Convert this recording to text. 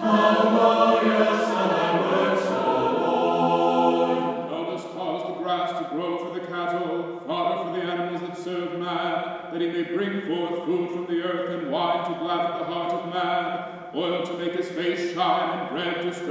How glorious are thy works, O Lord! Thou dost cause the grass to grow for the cattle, fodder for the animals that serve man, that he may bring forth food from the earth, and wine to gladden the heart of man, oil to make his face shine, and bread to strengthen